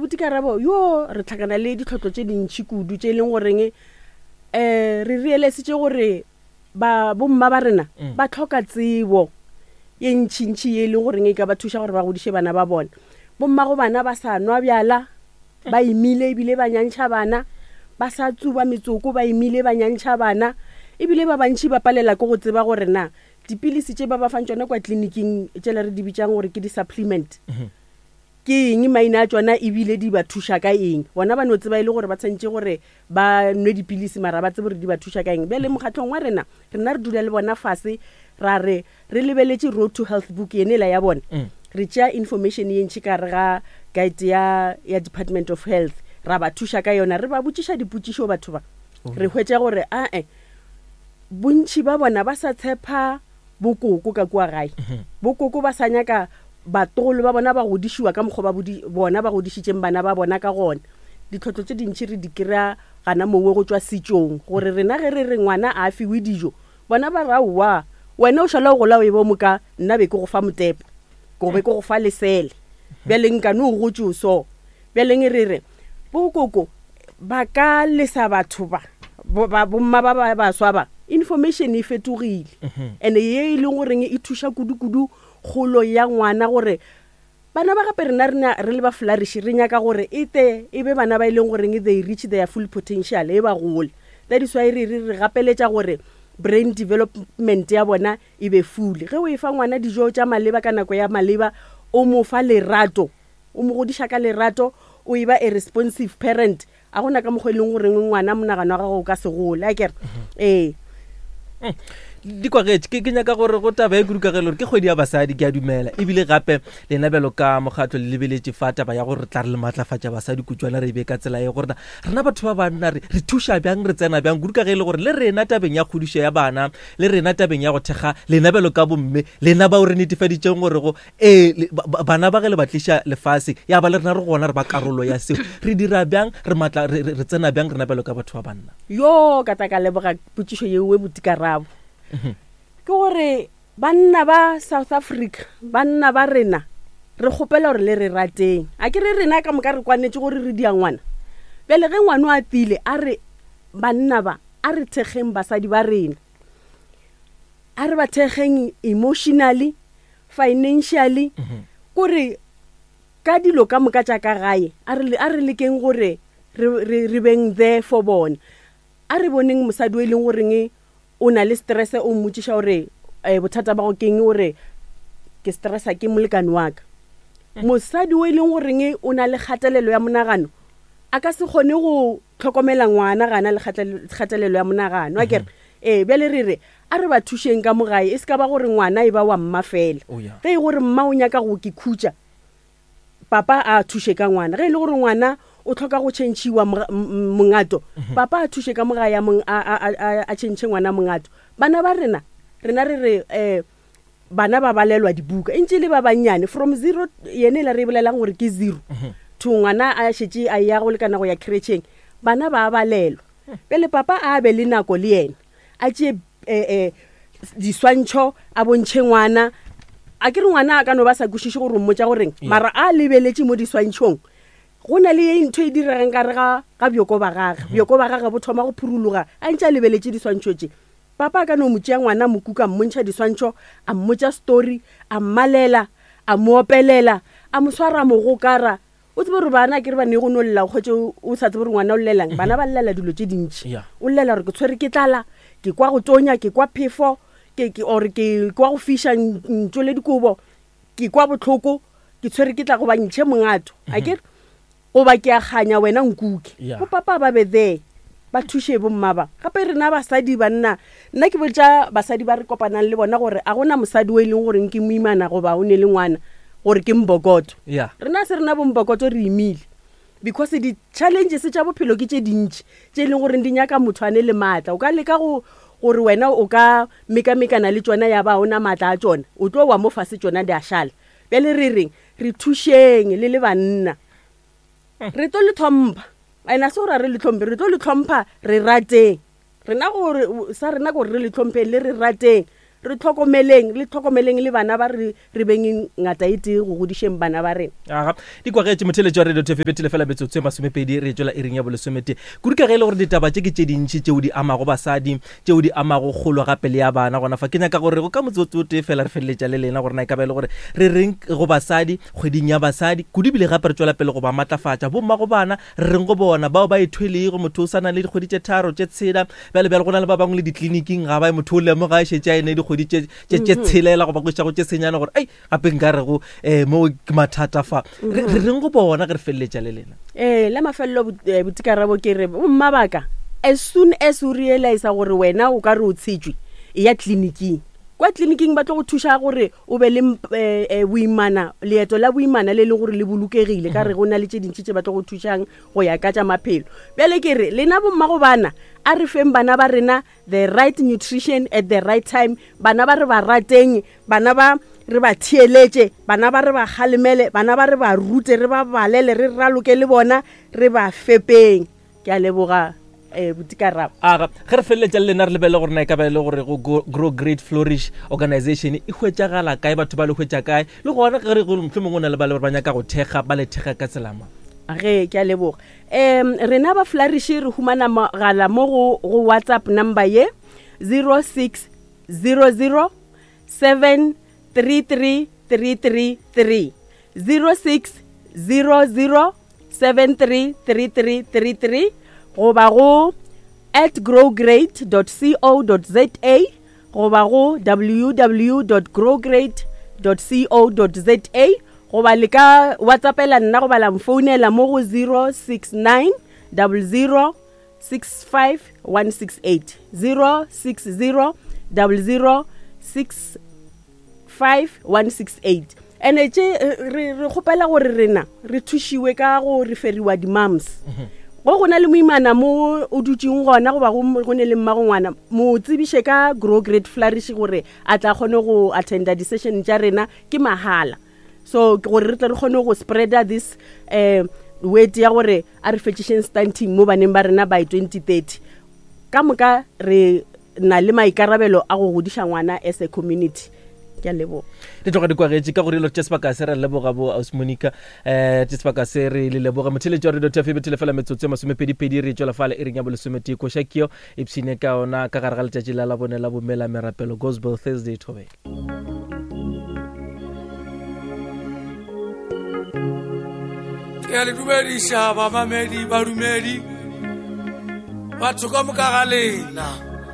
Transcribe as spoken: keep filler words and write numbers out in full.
abuti Karabo yo re tlhakana le ditlhotlo tse dintsi kudu tse leng goreng eh re realize gore ba bomma ba rena ba tlhoka tsebo ye ntšintši ye leng goreng e ka ba thuša gore ba godishe bana ba bona bomma go bana ba sa nwa bjala ba imile ebile ba nyantšha bana ba sa tsuba metsoko ba imile ba nyantšha bana ebile ba bantši ba palela go go tseba gore na dipilisi tše ba ba fang tsona kwa tleliniking tšela re di bitsang gore ke di-supplement ke eng maina a tsona ebile di ba thuša ka eng bona ba no tseba ile gore ba tshantse gore ba nwe dipilisi mara ba tsebe gore di ba thuša ka eng bjale mokgatlhong wa rena rena re dula le bona fase ra re re lebeletse road to health book yenela ya bona re tšea information ye ntši ka re ga guide ya ya Department of Health ra ba thuša ka yona re ba botšiša dipotšišo batho ba re hwetša gore a e bontši ba bona ba sa tshepa bokoko ka kwa gae bokoko ba sa nyaka batolo ba bona ba godišiwa ka mokgwa ba bona ba godišitšeng bana ba bona ka gona ditlhotlo tse dintši re di kry-a gana mongwe go tswa setšong gore rena ge re re ngwana a fiwe dijo bona ba ra wa wena o šala o gola o e bo moka nna be ke go fa motepo go be ke go fa lesele bjaleng ka no go tšo so bjaleng re re bokoko ba ka lesa batho ba bomma ba ba ba swaba information e fetogile ene ye e leng goreng e thuša kudu-kudu kgolo ya ngwana gore bana ba gape rena rena re le ba flourish re nyaka gore ite e be bana ba e leng goreng they reach their full potential e ba gole that is why re re gapeletša gore brain development ya bona e be full ge o e fa ngwana dijo tša maleba ka nako ya maleba o mo fa lerato o mo godiša ka lerato o e ba a responsive parent a gona ka mokgwa e leng goreng ngwana monagano wa gago o ka se gole a kere ee di kwa getse ke kenya ka gore go taba e kurukagelo ke kgwedi ya basadi ke a dumela ebile gape lenabelo ka mogatlo le lebeletse fa taba ya gore tla re le matlafatša basadi kutswana re be ka tsela ye gore rena batho ba banna re re thuša bjang re tsena bjang kurukagelo gore le rena tabeng ya kgodišo ya bana le rena tabeng ya go thekga lenabelo ka bomme lena ba o re netefaditšeng gore go e bana ba ge le batliša lefase ya ba le rena re gona re ba karolo ya seo re dira bjang re matla re tsena bjang re nabelo ka batho ba banna yo ka ta ka leboga potšišo yeo e Botikarabo ke gore banna ba South Africa banna ba rena re kgopela gore le re rateng a ke re rena ka moka re kwanetse gore re dia ngwana bele ge ngwana a tile a re banna ba a re thekgeng basadi ba rena a re ba thekgeng emotionally financially gore ka dilo ka moka tša ka gae a re a re lekeng gore re re beng there for bona a re boneng mosadi o e leng goreng o na le stress o mmotšiša gore eh bothata ba go keng gore ke stressa ke molekane wa ka mosadi o e leng goreng o na le kgatelelo ya monagano a ka se kgone go tlhokomela ngwana gana le kgatelelo ya monagano a kere eh bjale re re a re ba thušeng ka mogae e se ka ba gore ngwana e ba wa mma fela ge e gore mma o nyaka go ke khutša papa a thuše ka ngwana ge e le gore ngwana o tlhoka go tšhentšhiwa mongato papa a thuše ka moga ya mong a tšhentšhe ngwana mongato bana ba rena rena re re eh bana ba balelwa dibuka ntse le ba banyane from zero yene la re bolelang gore ke zero to ngwana a šetse a ya go lekana go ya crècheng bana ba balelwa pele papa a be le nako le yena a tše eh diswantšho a bontšhe ngwana a ke re ngwana a ka no ba sa kwešiše gore mmotša goreng mara a lebeletše mo diswantšhong go na le ntho e dirang ka re ga ga bjoko ba gaga bjoko ba gaga bo thoma go phuruluga a ntša lebeletse diswantšho tše papa a ka no motšea ngwana mokuka mmontšha diswantšho a mmotša story a mmalela a moopelela a mo swara mogokara o tsebe gore bana ke re ba ne go no lla go kgotse o sa tsebe gore ngwana o llelang bana ba llela dilo tše dintši o llela gore ke tshwere ke tlala ke kwa go tonya ke kwa phefo ke ke or ke kwa go fisha ntšole dikobo ke kwa botlhoko ke tshwere ke tla go ba ntšhe mongato a ke go ba ke a ganya wena nkuke go papa ba be there ba thuše bomma ba gape rena basadi banna nna ke botša basadi ba re kopanang le bona gore a gona mosadi o e leng gore ke moimana go ba o ne le ngwana gore ke mbokoto rena se rena bombokoto re imile because di challenges tša bophelo ke tše dintši tše e leng gore di nyaka motho a ne le maatla o ka leka go gore wena o ka mekamekana le tsona ya ba ona maatla a tsona o tlo wa mo fase tsona di a šala bjale re reng re thušeng le le banna re tlo le tlhompha ena se gore re le tlhomphe re tlo le tlhompha re rateng rena gore sa rena gore re le tlhomphe le re rateng re tlhokomeleng le tlhokomeleng le bana ba re re beng ngata ite go godisheng bana ba rena aga di kwa ge motheletsi wa radio T F betile fela metsotso e masomepedi re tswela iring ya bolesomete kurika ge le gore ditaba tse ke tse dintsi tšeo di amago basadi tšeo di amago kgolo gape le ya bana gona fa ke nyaka gore go ka motsotso te fela re feleletša le lena gore na e ka be le gore re reng go basadi kgweding ya basadi kudu bile gape re tswela pele go ba matlafatša bomma go bana re reng go bona bao ba ithwelego motho o sana le dikgwedi tše tharo tše tshela bjale bjale go na le ba bangwe le ditleliniking ga ba motho o lemoga a šetše a ene dikgwedi tše tshelela go ba kweša go tše senyana gore ei gape nka rego um mo ke mathata fa re reng go bona ge re feleletša le lena eh la mafello Botikarabo ke re bomma baka as soon as o realize gore wena o ka re o tshitswe ya tleliniking kwa tleliniking ba tlo go thuša gore o be le boimana leeto la boimana le le gore le bolokegile ka re go na le tše dintši tše ba tlo go thušang go ya ka tša maphelo bjale ke re lena bomma go bana a re feng bana ba rena the right nutrition at the right time bana ba re ba rateng bana ba re ba thieletše bana ba re ba kgalemele bana ba re ba rute re ba balele re raloke le bona re ba fepeng ke a leboga eh Botikarabo aga ge re feleletša le lena re lebele gore na e ka ba le gore go Grow Great Flourish organization e hwetšagala kae batho ba le hwetša kae le gona ge re go mohlomongwe o na le ba le gore ba nyaka go thekga ba le thekga ka tselama ge ke a leboga um rena ba Flourish re humana magala mo go go WhatsApp number ye zero six zero zero seven three three three three three zero six zero zero seven three three three three three go ba go at growgreat dot co dot za go ba go w w w dot growgreat dot co dot za go ba le ka WhatsAppela nna go ba la mfounela mo go zero six nine zero zero six five one six eight zero six zero zero zero six five one six eight ene tše re re gopela gore rena re thushiwe ka go referiwa di moms go gona le moimana mo o dutseng gona go ba go ne le mmagongwana mo tsebishe ka Grow Great Flourish gore a tla kgone go attenda di session tša rena ke mahala so gore re tle re kgone go spreader this eh word ya gore a re fetisheng stunting mo baneng ba rena by twenty thirty ka moka re na le maikarabelo a go godisha ngwana as a community ke lebo le tloga dikwagetše ka gore lo tsebaka se re leboga bo Ausmonica eh tsebaka se re le leboga mothele jwa radio T F betile fela metsotso masomepedi re tswela fala iring ya bolesomete ko shakio ipsine ka ona ka gare ga letšatši la la bone la bomela merapelo Gospel Thursday tobe ya le dumedisha ba mamedi ba dumedi batho ka moka ga lena